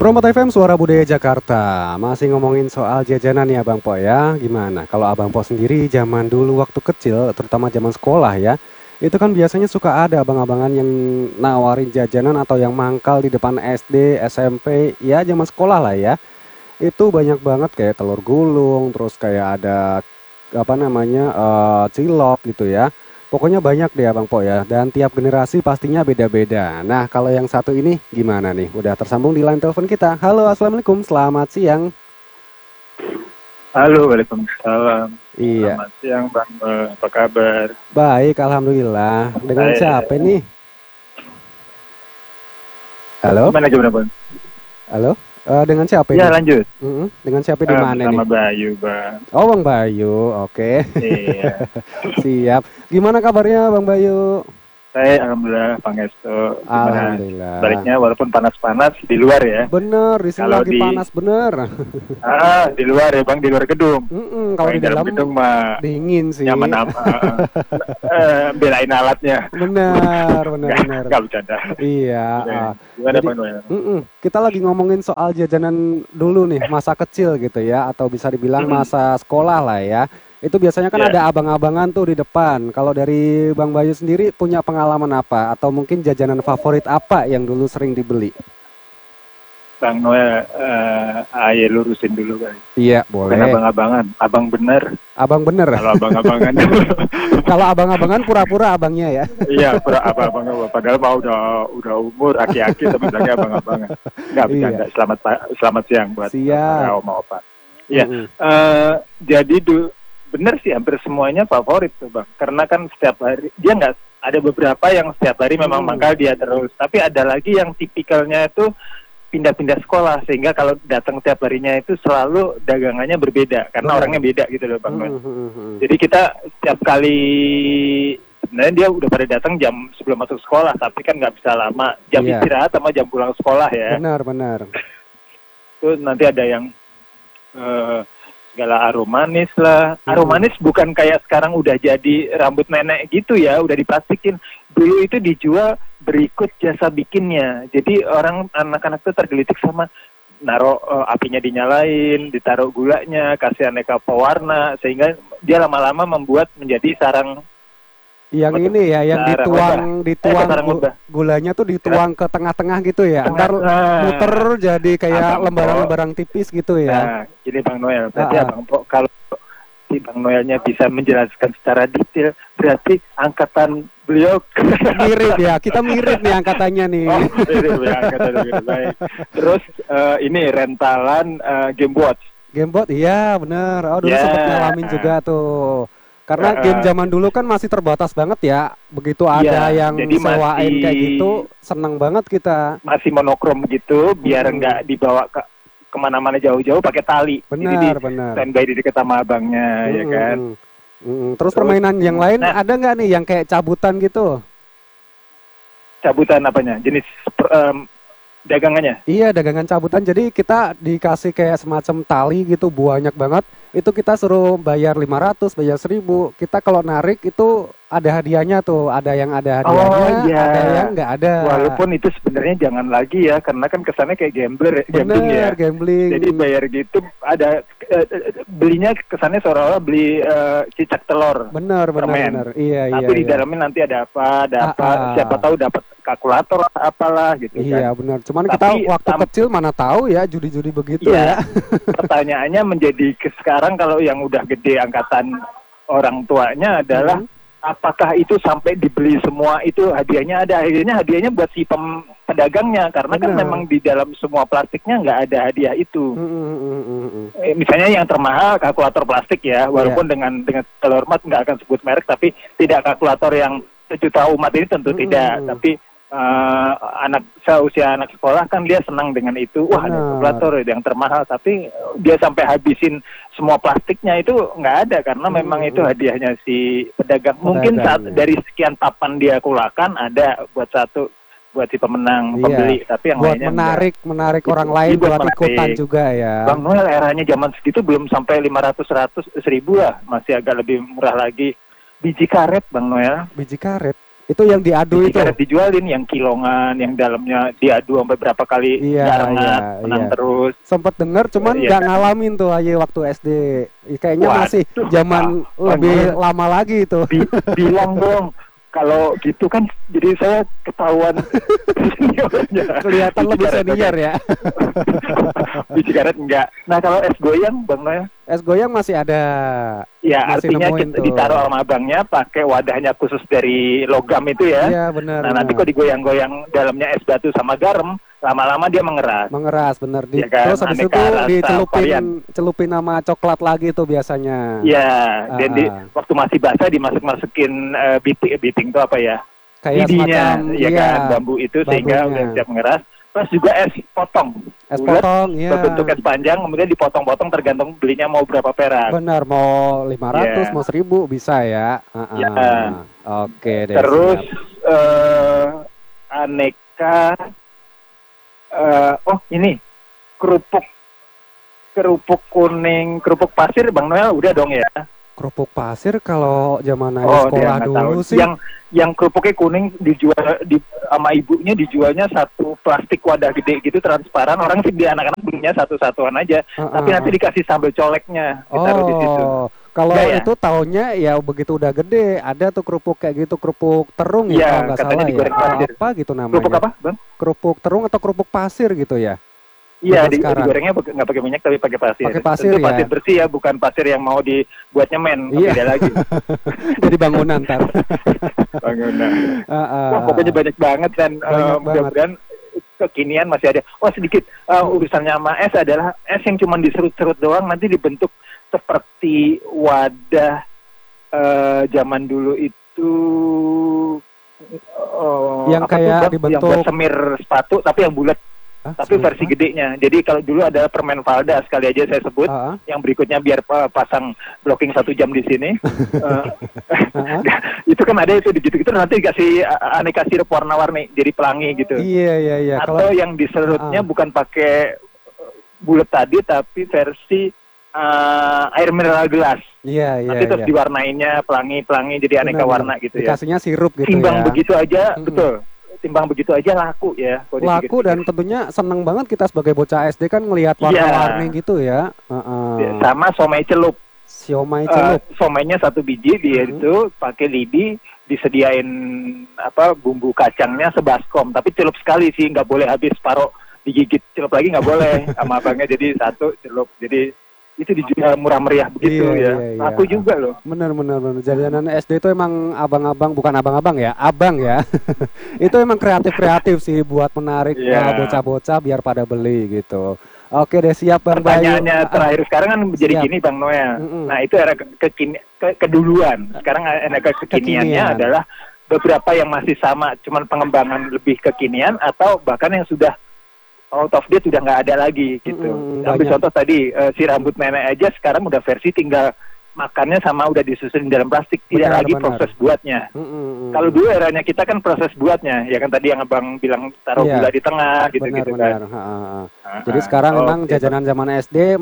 Promote FM Suara Budaya Jakarta. Masih ngomongin soal jajanan ya Bang Po ya. Gimana? Kalau Abang Po sendiri zaman dulu waktu kecil, terutama zaman sekolah ya, itu kan biasanya suka ada abang-abangan yang nawarin jajanan atau yang mangkal di depan SD, SMP, ya zaman sekolah lah ya. Itu banyak banget kayak telur gulung, terus kayak ada apa namanya cilok gitu ya. Pokoknya banyak deh Abang Po ya, dan tiap generasi pastinya beda-beda. Nah, kalau yang satu ini gimana nih? Udah tersambung di line telepon kita. Halo, Assalamualaikum, selamat siang. Halo, waalaikumsalam. Iya, Selamat siang, Bang. Apa kabar? baik, Alhamdulillah. Dengan Saya, siapa nih? Halo, gimana, Bang? halo, dengan siapa Ya, ini? lanjut. Dengan siapa di mana nih? Bersama Bayu, Bang. Oh, Bang Bayu, oke. Iya. Siap. Gimana kabarnya Bang Bayu? Saya alhamdulillah Pangestu. Gimana? Alhamdulillah. Baliknya walaupun panas-panas di luar ya. Bener, di sini Kalau lagi di panas bener. di luar ya, Bang, di luar gedung. Kalau di Dalam dalam gedung mah dingin sih. nyaman apa? Belain alatnya. Benar, benar, benar. Nggak bercanda. Iya. Gimana, Jadi, Bang Noel? kita lagi ngomongin soal jajanan dulu nih, masa kecil gitu ya, atau bisa dibilang masa sekolah lah ya. Itu biasanya kan Ya, ada abang-abangan tuh di depan. Kalau dari Bang Bayu sendiri punya pengalaman apa? Atau mungkin jajanan favorit apa yang dulu sering dibeli? Bang Noel, ayo lurusin dulu, guys. Iya, Bukan boleh. abang-abangan, abang bener. Abang bener. Kalau abang-abangan, Kalau abang-abangan pura-pura abangnya ya. iya, abang-abang. Padahal mau udah umur aki-aki, tapi bilangnya abang-abangan. Nggak bercanda. Iya. Selamat siang buat Siap. para oma opa. Iya, Mm-mm. jadi bener sih hampir semuanya favorit tuh, Bang. Karena kan setiap hari dia nggak ada beberapa yang setiap hari memang mangkal dia terus, tapi ada lagi yang tipikalnya itu pindah-pindah sekolah, sehingga kalau datang tiap harinya itu selalu dagangannya berbeda karena Benar. orangnya beda gitu loh, Bang. Mm-mm. Jadi kita setiap kali sebenarnya dia udah pada datang jam sebelum masuk sekolah, tapi kan nggak bisa lama, jam Iya. istirahat sama jam pulang sekolah ya. Benar, benar. Itu nanti ada yang segala aromanis lah. Aromanis bukan kayak sekarang udah jadi rambut nenek gitu ya, udah diplastikin. Dulu itu dijual berikut jasa bikinnya. Jadi anak-anak tuh tergelitik sama naruh apinya dinyalain, ditaruh gulanya, kasih aneka pewarna, sehingga dia lama-lama membuat menjadi sarang. Yang ini ya, yang Sarang dituang sarang lebah. gulanya tuh dituang ke tengah-tengah gitu ya. Ntar muter jadi kayak Abang lembaran-lembaran tipis gitu ya. Nah, gini Bang Noel, berarti Ah, ah. Abang Po, kalau si Bang Noelnya bisa menjelaskan secara detail, berarti angkatan beliau Mirip ya, kita mirip nih angkatannya nih. Oh, mirip ya, angkatan beliau. Baik. Terus ini rentalan Game Watch. Gamebot, iya bener. Oh dulu Ya. sempet ngalamin juga tuh. Karena game zaman dulu kan masih terbatas banget ya. Begitu ada Iya, yang jadi sewain masih- kayak gitu, seneng banget kita. Masih monokrom gitu, biar nggak dibawa kemana-mana jauh-jauh pakai tali. Jadi Benar, benar. standby di dekat sama abangnya, ya kan. Terus permainan yang lain nah, ada nggak nih yang kayak cabutan gitu? Cabutan apanya? Jenis dagangannya? Iya, dagangan cabutan. Jadi kita dikasih kayak semacam tali gitu banyak banget. Itu kita suruh bayar 500, bayar 1000. Kita kalau narik itu ada hadiahnya tuh. Ada yang ada hadiahnya, iya. ada yang nggak ada. Walaupun itu sebenarnya jangan lagi ya, karena kan kesannya kayak gambling ya. Bener, gambling. Jadi bayar gitu, ada belinya kesannya seolah-olah beli cicak telur. Bener, permen. bener. Iya, Tapi iya, di iya. dalamnya nanti ada apa, Ah. siapa tahu dapat kalkulator apalah gitu Iya, kan. benar. Cuman Tapi kita waktu kecil mana tahu ya judi-judi begitu ya. Iya. Pertanyaannya menjadi sekarang kalau yang udah gede angkatan orang tuanya adalah apakah itu sampai dibeli semua itu hadiahnya ada, hadiahnya buat si pedagangnya, karena kan Benar. memang di dalam semua plastiknya nggak ada hadiah itu. Misalnya yang termahal kalkulator plastik ya, walaupun dengan terhormat nggak akan sebut merek, tapi tidak kalkulator yang sejuta umat ini tentu tidak, tapi anak seusia anak sekolah kan dia senang dengan itu. Wah, ada kalkulator yang termahal, tapi dia sampai habisin semua plastiknya itu nggak ada, karena memang itu hadiahnya si pedagang. Mungkin saat dari sekian papan dia kulakan ada buat si pemenang pembeli, tapi yang buat lainnya menarik orang lain buat ikutan juga ya. Bang Noel eranya zaman segitu belum sampai 500, 100, 1000 lah, masih agak lebih murah lagi. Biji karet, Bang Noel. Biji karet. Itu yang diadu itu. Cigaret dijualin yang kilongan, yang dalamnya diadu sampai berapa kali menang terus. Sempat dengar cuman nggak ngalamin tuh aja waktu SD. Kayaknya masih zaman lebih lama lagi itu. Bilang dong. Kalau gitu kan jadi saya ketahuan seniornya. Kelihatan lebih senior ya. Di cigaret enggak. Nah kalau es goyang Bang Noel? Es goyang masih ada. Ya artinya kita ditaruh sama abangnya pakai wadahnya khusus dari logam itu ya. Iya benar. Nah nanti kok digoyang-goyang dalamnya es batu sama garam, lama-lama dia mengeras. Mengeras bener. Ya kan? Terus habis itu dicelupin nama coklat lagi tuh biasanya. Iya. Dan waktu masih basah dimasuk-masukin biting itu apa ya? Kayak lidinya, ya kan bambu itu sehingga udah siap mengeras. Terus juga es potong. Es potong, iya. Berbentuk es panjang, kemudian dipotong-potong tergantung belinya mau berapa perak. Benar, mau 500, mau 1000 bisa ya. Oke deh. Terus aneka, ini kerupuk kuning, kerupuk pasir, Bang Noel udah dong ya. Kerupuk pasir kalau zaman sekolah dulu sih. Yang kerupuknya kuning dijual sama ibunya dijualnya satu plastik wadah gede gitu transparan. Orang sih di anak-anak belinya satu-satuan aja. Tapi nanti dikasih sambal coleknya ditaruh di situ. Kalau itu tahunnya ya begitu udah gede ada tuh kerupuk kayak gitu, kerupuk terung ya kalau nggak salah ya. Apa gitu namanya? Kerupuk apa, Bang? Kerupuk terung atau kerupuk pasir gitu ya? Iya, digorengnya nggak pakai minyak tapi pakai pasir. Pakai pasir ya. Pasir bersih ya, bukan pasir yang mau dibuat nyemen. Beda lagi. Jadi bangunan ntar. Bangunan. Wah, pokoknya banyak banget dan mudah-mudahan kekinian masih ada. Oh sedikit urusannya sama es adalah es yang cuma diserut-serut doang nanti dibentuk seperti wadah zaman dulu itu yang kayak dibentuk yang buat semir sepatu tapi yang bulat. Tapi versi gedenya. Jadi kalau dulu ada permen Valda sekali aja saya sebut, yang berikutnya biar pasang blocking 1 jam di sini. Itu kan ada itu gitu-gitu nanti dikasih aneka sirup warna-warni jadi pelangi gitu. Iya. Atau yang diserutnya bukan pakai bulat tadi tapi versi air mineral gelas. Iya. Nanti terus diwarnainya pelangi-pelangi jadi aneka warna gitu ya. Dikasihnya sirup gitu Timbang begitu aja, betul. Timbang begitu aja laku ya. Laku dan tentunya seneng banget kita sebagai bocah SD kan ngelihat warna-warni gitu ya. Sama somai celup. Siomay celup. Somainya 1 biji dia itu pakai lidi disediain bumbu kacangnya sebaskom tapi celup sekali sih nggak boleh habis separuh digigit celup lagi nggak boleh sama abangnya jadi 1 celup jadi itu dijual murah meriah begitu ya. Aku juga loh. Bener. Jajanan SD itu emang abang-abang bukan abang-abang ya, abang ya. Itu emang kreatif sih buat menarik bocah-bocah biar pada beli gitu. Oke deh siap Bang Bayu. Pertanyaannya terakhir sekarang kan jadi gini Bang Noel. Nah itu era keduluan. Sekarang era kekiniannya adalah beberapa yang masih sama, cuman pengembangan lebih kekinian atau bahkan yang sudah out of date udah nggak ada lagi gitu. Ambil contoh tadi si rambut nenek aja sekarang udah versi tinggal makannya sama udah disusun dalam plastik, tidak lagi proses buatnya. Kalau dulu eranya kita kan proses buatnya, ya kan tadi yang abang bilang taruh gula di tengah gitu-gitu kan. Jadi sekarang memang jajanan zaman SD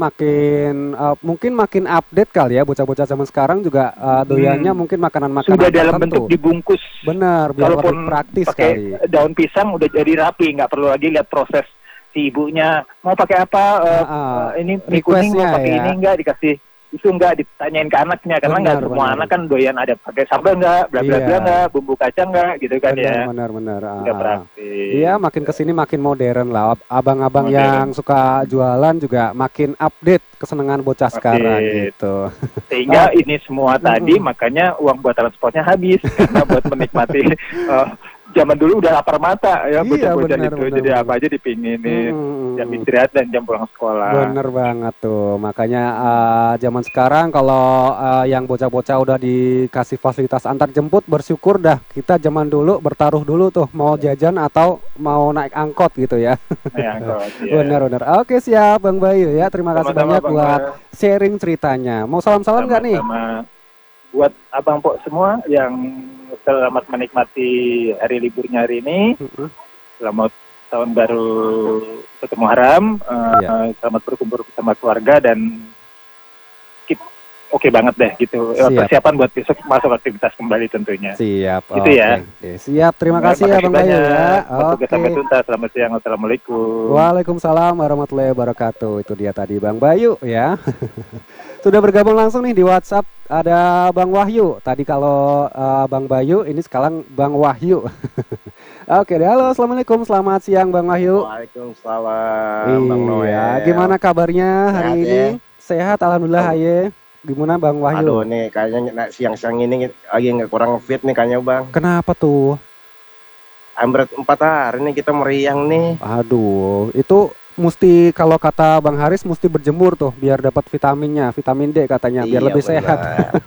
mungkin makin update kali ya, bocah-bocah zaman sekarang juga doyannya mungkin makanan-makanan sudah dalam bentuk dibungkus. Benar, biar lebih praktis pakai daun pisang udah jadi rapi, nggak perlu lagi lihat proses si ibunya mau pakai apa ini mie kuning mau pakai ini enggak dikasih itu enggak ditanyain ke anaknya karena enggak semua anak kan doyan ada pakai sambal enggak bla bla bla enggak bumbu kacang enggak gitu kan ya benar udah praktis. Iya makin kesini makin modern lah abang-abang yang suka jualan juga makin update kesenangan bocah sekarang gitu sehingga ini semua tadi makanya uang buat transportnya habis karena buat menikmati zaman dulu udah lapar mata ya bocah-bocah itu jadi apa aja dipinginin jam istirahat dan jam pulang sekolah. Bener banget tuh makanya zaman sekarang kalau yang bocah-bocah udah dikasih fasilitas antar jemput bersyukur dah kita zaman dulu bertaruh dulu tuh mau jajan atau mau naik angkot gitu ya. Naik angkot. Bener. Oke siap Bang Bayu ya terima kasih banyak buat sharing ceritanya. Mau salam-salam nggak nih? Buat abang pok semua yang selamat menikmati hari liburnya hari ini. Selamat tahun baru ketemu Muharram. Selamat berkumpul bersama keluarga dan keep oke banget deh gitu. Siap. Persiapan buat besok masuk aktivitas kembali tentunya. Siap. Gitu ya. Siap. Terima kasih ya Bang Bayu ya. Oke. Sampai tuntas. Selamat siang. Assalamualaikum. Waalaikumsalam warahmatullahi wabarakatuh. Itu dia tadi Bang Bayu ya. Sudah bergabung langsung nih di WhatsApp, ada Bang Wahyu. Tadi kalau Bang Bayu, ini sekarang Bang Wahyu. Oke deh, halo, assalamualaikum, selamat siang Bang Wahyu. Waalaikumsalam Bang Noel. Iya, gimana kabarnya hari Sehat ini? ya? Sehat, alhamdulillah. Haye. Gimana Bang Wahyu? Aduh nih kayaknya siang-siang ini lagi nggak kurang fit nih kayaknya Bang. Kenapa tuh? Hampir 4 hari nih kita meriang nih. Aduh, itu mesti kalau kata Bang Haris mesti berjemur tuh biar dapat vitaminnya, vitamin D katanya, biar Iya, lebih benar. sehat.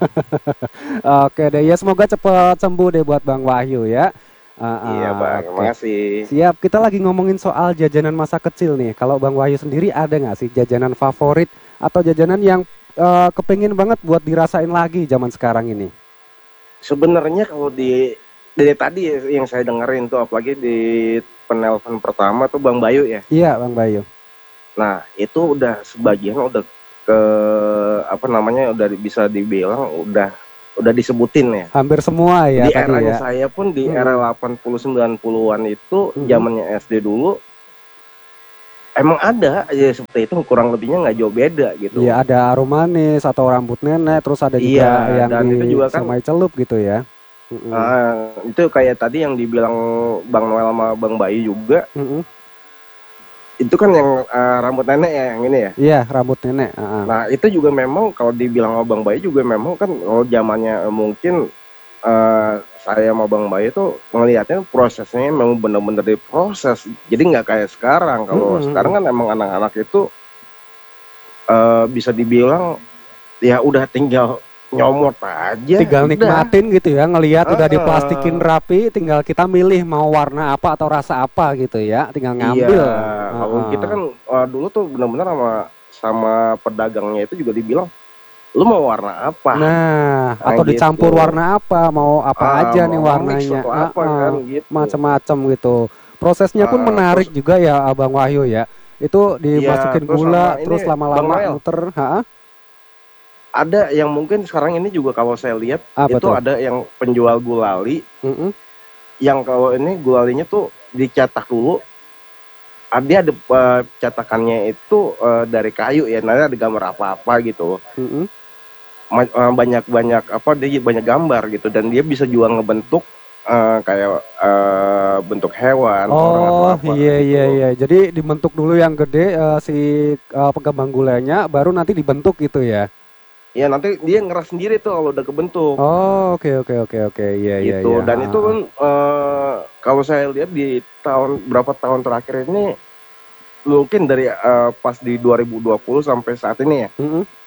Oke deh, ya semoga cepat sembuh deh buat Bang Wahyu ya. Iya Bang, Oke. makasih. Siap, kita lagi ngomongin soal jajanan masa kecil nih. Kalau Bang Wahyu sendiri ada nggak sih jajanan favorit atau jajanan yang kepengin banget buat dirasain lagi zaman sekarang ini? Sebenarnya kalau dari tadi yang saya dengerin tuh, apalagi di penelpon pertama tuh Bang Bayu ya. Iya Bang Bayu. Nah itu udah sebagian udah ke apa namanya udah bisa dibilang udah disebutin ya. Hampir semua ya Di tadi eranya ya. saya pun di era 80-90-an itu zamannya SD dulu emang ada ya seperti itu, kurang lebihnya nggak jauh beda gitu. Iya, ada arum manis atau rambut nenek, terus ada juga Iya, yang dan di itu juga kan semai celup gitu ya. itu kayak tadi yang dibilang Bang Noel sama Bang Bayu juga. Itu kan yang rambut nenek ya, yang ini ya. Iya, rambut nenek. Nah itu juga memang kalau dibilang sama Bang Bayu juga memang kan kalau zamannya mungkin saya sama Bang Bayu tuh ngelihatnya prosesnya memang benar-benar diproses. Jadi nggak kayak sekarang. Kalau sekarang kan emang anak-anak itu bisa dibilang ya udah tinggal nyomot aja, tinggal udah nikmatin gitu ya, ngelihat udah diplastikin rapi, tinggal kita milih mau warna apa atau rasa apa gitu ya, tinggal ngambil. Iya, kalau kita kan dulu tuh benar-benar sama pedagangnya itu juga dibilang lu mau warna apa. Nah, atau gitu. dicampur warna apa, mau apa aja nih warnanya, kan, gitu. macam-macam gitu. Prosesnya pun menarik juga ya Abang Wahyu ya. Itu dimasukin gula, terus lama-lama muter. Ada yang mungkin sekarang ini juga kalau saya lihat apa itu tuh? ada yang penjual gulali, yang kalau ini gulalinya tuh dicetak dulu. Dia ada cetakannya itu dari kayu ya, nanti ada gambar apa-apa gitu. Banyak apa, dia banyak gambar gitu, dan dia bisa juga ngebentuk kayak bentuk hewan, orang atau apa. Iya. Jadi dibentuk dulu yang gede si pengembang gulanya, baru nanti dibentuk gitu ya. Ya nanti dia ngeras sendiri tuh kalau udah kebentuk. Oh, oke. Iya. Gitu. Dan itu kan kalau saya lihat di berapa tahun terakhir ini mungkin dari pas di 2020 sampai saat ini ya.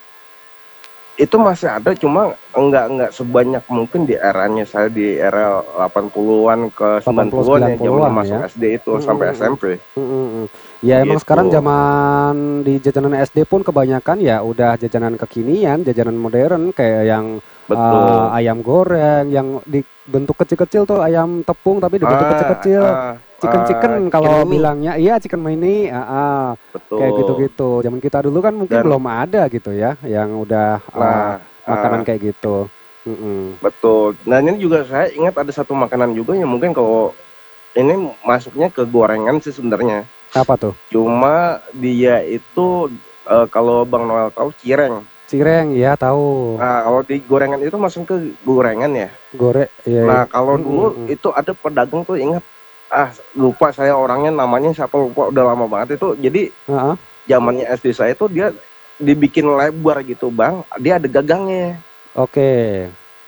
Itu masih ada, cuma enggak sebanyak mungkin di eranya saya, di era 80-an ke 90-an ya, zaman masuk ya? SD itu sampai SMP. Ya emang gitu. Sekarang zaman di jajanan SD pun kebanyakan ya udah jajanan kekinian, jajanan modern kayak yang ayam goreng yang dibentuk kecil-kecil tuh, ayam tepung tapi dibentuk kecil-kecil. Chicken kalau bilangnya, iya chicken mini, kayak gitu-gitu. Zaman kita dulu kan mungkin belum ada gitu ya, yang udah makanan kayak gitu. Betul. Nah ini juga saya ingat ada satu makanan juga yang mungkin kalau ini masuknya ke gorengan sih sebenarnya. Apa tuh? Cuma dia itu kalau Bang Noel tahu cireng. Cireng ya tahu. Nah kalau di gorengan itu masuk ke gorengan ya. Iya. Nah kalau dulu itu ada pedagang tuh, ingat lupa saya orangnya namanya siapa, lupa, udah lama banget itu. Jadi zamannya SD saya itu dia dibikin lebar gitu Bang, dia ada gagangnya. Oke.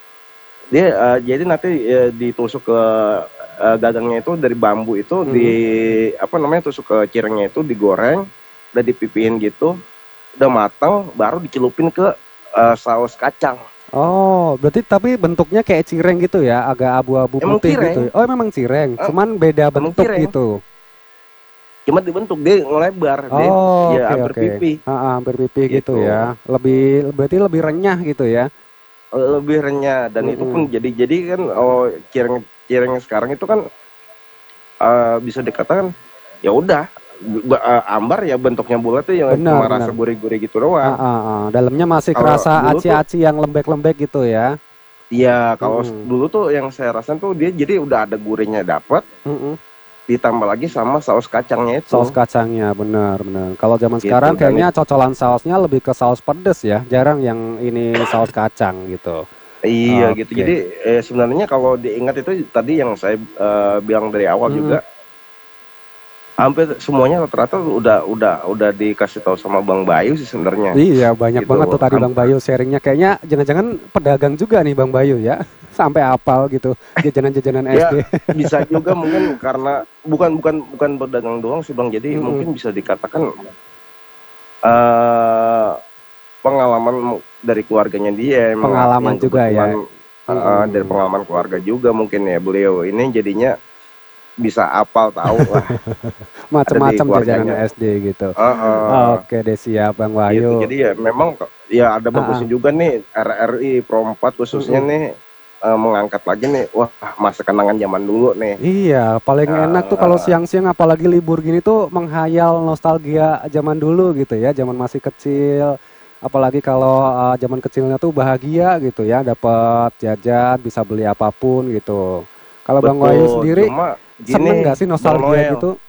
Dia jadi nanti ditusuk ke gagangnya itu dari bambu itu, di apa namanya, tusuk ke cirengnya itu, digoreng, udah dipipihin gitu, udah matang, baru dicelupin ke saus kacang. Oh, berarti tapi bentuknya kayak cireng gitu ya, agak abu-abu putih gitu. Oh, memang cireng, cuman beda bentuk gitu. Cuma dibentuk dia ngelebar, dia hampir pipi. Hampir pipi gitu ya. Berarti lebih renyah gitu ya. Lebih renyah, dan itu pun jadi kan cireng sekarang itu kan bisa dikatakan ya udah ambar ya bentuknya bulat tuh yang cuma rasa gurih-gurih gitu doang. Dalamnya masih kerasa aci-aci yang lembek-lembek gitu ya. Iya, kalau dulu tuh yang saya rasain tuh dia jadi udah ada gurihnya dapet, ditambah lagi sama saus kacangnya itu. Saus kacangnya, benar. Kalau zaman gitu, sekarang kayaknya cocolan sausnya lebih ke saus pedes ya, jarang yang ini saus kacang gitu. Iya gitu. Jadi sebenarnya kalau diingat itu tadi yang saya bilang dari awal juga, hampir semuanya rata-rata udah dikasih tahu sama Bang Bayu sih sebenarnya. Iya, banyak gitu banget tuh tadi Bang Bayu sharingnya. Kayaknya jangan-jangan pedagang juga nih Bang Bayu ya, sampai hafal gitu jajanan-jajanan SD. Ya, bisa juga mungkin karena bukan pedagang doang sih Bang. Jadi mungkin bisa dikatakan pengalaman dari keluarganya dia. Pengalaman juga ya. Dari pengalaman keluarga juga mungkin ya beliau ini jadinya bisa apal tahu lah macam-macam jajanan SD gitu. Oke deh, siap Bang Wahyu. Gitu. Jadi ya memang ya ada bagusnya juga nih RRI Pro 4 khususnya nih mengangkat lagi nih, wah masa kenangan zaman dulu nih. Iya, paling enak tuh kalau siang-siang apalagi libur gini tuh menghayal nostalgia zaman dulu gitu ya, zaman masih kecil. Apalagi kalau zaman kecilnya tuh bahagia gitu ya, dapat jajan, bisa beli apapun gitu. Kalau Bang Wahyu sendiri seneng nggak sih nostalgia gitu?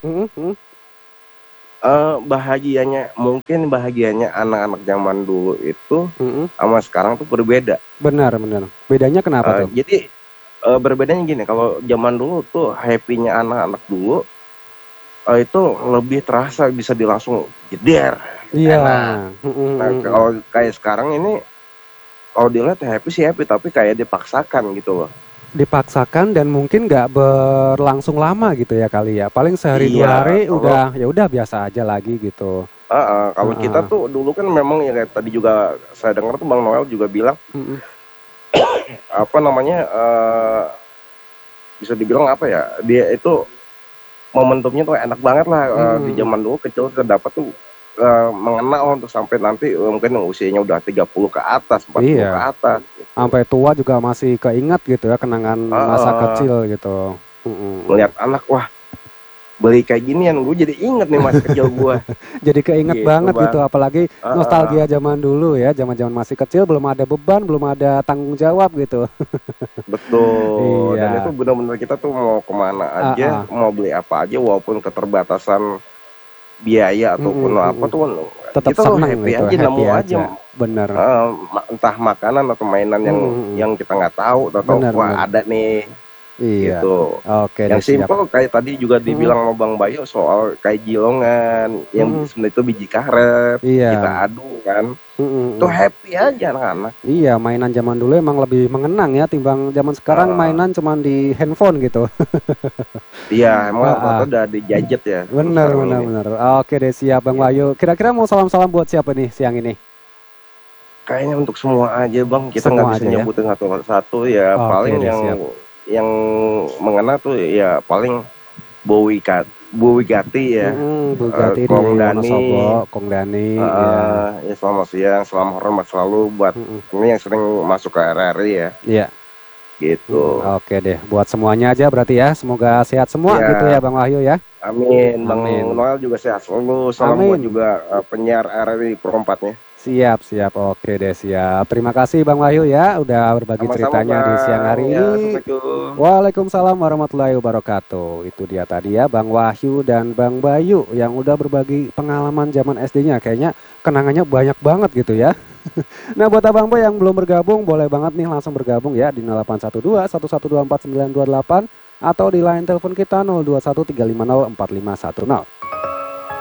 Bahagianya anak-anak zaman dulu itu sama sekarang tuh berbeda. Benar. Bedanya kenapa tuh? Jadi berbedanya gini, kalau zaman dulu tuh happy-nya anak-anak dulu itu lebih terasa, bisa dilangsung jeder. Iya. Nah kalau kayak sekarang ini kalau dilihat happy sih happy, tapi kayak dipaksakan gitu loh. Dipaksakan dan mungkin nggak berlangsung lama gitu ya kali ya, paling sehari 2 hari udah biasa aja lagi gitu. Kalau kita tuh dulu kan memang ya kayak tadi juga saya dengar tuh Bang Noel juga bilang apa namanya bisa dibilang apa ya, dia itu momentumnya tuh enak banget lah. Di zaman dulu kecil terdapat tuh mengenal untuk sampai nanti mungkin usianya udah 30 ke atas, 40 ke atas gitu. Sampai tua juga masih keingat gitu ya kenangan masa kecil gitu. Melihat anak, wah beli kayak ginian, gue jadi inget nih masa kecil gue. Jadi keinget gitu, banget gitu, apalagi nostalgia zaman dulu ya, zaman masih kecil, belum ada beban, belum ada tanggung jawab gitu. Betul. Dan itu benar-benar kita tuh mau kemana aja, mau beli apa aja, walaupun keterbatasan biaya ataupun apa tuh tetap kita tuh happy gitu, aja, nemu aja. Bener. Entah makanan atau mainan yang kita nggak tahu atau wah ada nih. Iya. Gitu. Oke. Yang simple kayak tadi juga dibilang sama Bang Bayu soal kayak gilongan yang sebenarnya itu biji karet, kita adu kan. Itu happy aja anak-anak. Iya, mainan zaman dulu emang lebih mengenang ya timbang zaman sekarang mainan cuman di handphone gitu. Iya, emang apa udah di gadget ya. Bener. Oke deh, siap Bang Wahyu. Kira-kira mau salam-salam buat siapa nih siang ini? Kayaknya untuk semua aga Bang, kita nggak bisa nyebutin satu ya. Paling yang mengena tuh ya paling Bowie Gati ya, Kong Dani, ya selamat siang, selamat hormat selalu buat ini yang sering masuk ke RRI ya. Iya. Gitu. Oke deh, buat semuanya aja berarti ya, semoga sehat semua gitu ya Bang Wahyu ya. Amin. Bang Noel juga sehat selalu. Salam buat juga penyiar RRI Pro 4-nya. Siap. Oke deh, siap. Terima kasih Bang Wahyu ya udah berbagi ceritanya di siang hari ini. Waalaikumsalam warahmatullahi wabarakatuh. Itu dia tadi ya Bang Wahyu dan Bang Bayu yang udah berbagi pengalaman zaman SD-nya. Kayaknya kenangannya banyak banget gitu ya. Nah buat Abang Boy yang belum bergabung, boleh banget nih langsung bergabung ya di 0812 1124 928 atau di line telepon kita 0213504510.